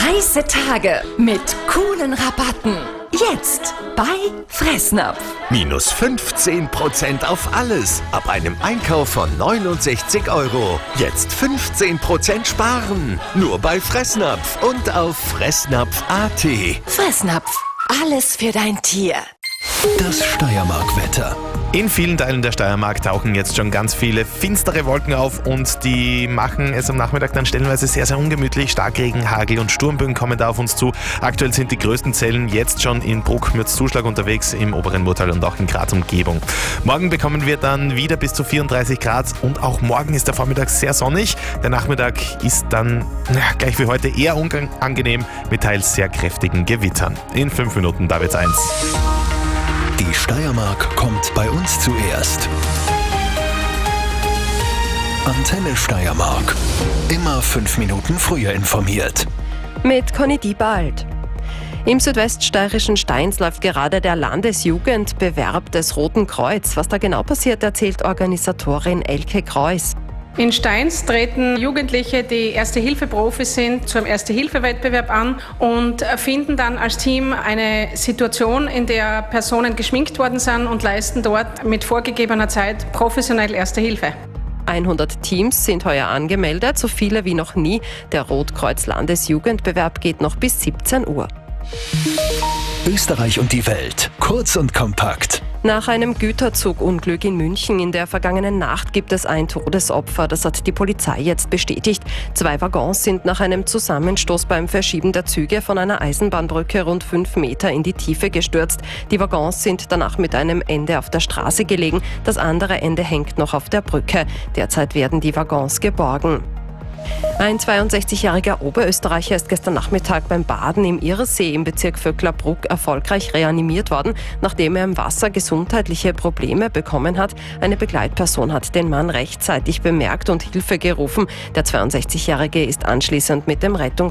Heiße Tage mit coolen Rabatten. Jetzt bei Fressnapf. Minus 15% auf alles. Ab einem Einkauf von 69 €. Jetzt 15% sparen. Nur bei Fressnapf und auf fressnapf.at. Fressnapf. Alles für dein Tier. Das Steiermark-Wetter. In vielen Teilen der Steiermark tauchen jetzt schon ganz viele finstere Wolken auf und die machen es am Nachmittag dann stellenweise sehr, sehr ungemütlich. Starkregen, Hagel und Sturmböen kommen da auf uns zu. Aktuell sind die größten Zellen jetzt schon in Bruck mit Zuschlag unterwegs, im oberen Murtal und auch in Graz-Umgebung. Morgen bekommen wir dann wieder bis zu 34 Grad und auch morgen ist der Vormittag sehr sonnig. Der Nachmittag ist dann gleich wie heute eher unangenehm mit teils sehr kräftigen Gewittern. In 5 Minuten da wird's 1. Die Steiermark kommt bei uns zuerst. Antenne Steiermark. Immer 5 Minuten früher informiert. Mit Conny Diebald. Im südweststeirischen Steins läuft gerade der Landesjugendbewerb des Roten Kreuz. Was da genau passiert, erzählt Organisatorin Elke Kreuz. In Steins treten Jugendliche, die Erste-Hilfe-Profis sind, zu einem Erste-Hilfe-Wettbewerb an und finden dann als Team eine Situation, in der Personen geschminkt worden sind und leisten dort mit vorgegebener Zeit professionell Erste Hilfe. 100 Teams sind heuer angemeldet, so viele wie noch nie. Der Rotkreuz-Landesjugendbewerb geht noch bis 17 Uhr. Österreich und die Welt. Kurz und kompakt. Nach einem Güterzugunglück in München in der vergangenen Nacht gibt es ein Todesopfer. Das hat die Polizei jetzt bestätigt. 2 Waggons sind nach einem Zusammenstoß beim Verschieben der Züge von einer Eisenbahnbrücke rund 5 Meter in die Tiefe gestürzt. Die Waggons sind danach mit einem Ende auf der Straße gelegen. Das andere Ende hängt noch auf der Brücke. Derzeit werden die Waggons geborgen. Ein 62-jähriger Oberösterreicher ist gestern Nachmittag beim Baden im Irrsee im Bezirk Vöcklerbruck erfolgreich reanimiert worden, nachdem er im Wasser gesundheitliche Probleme bekommen hat. Eine Begleitperson hat den Mann rechtzeitig bemerkt und Hilfe gerufen. Der 62-jährige ist anschließend mit dem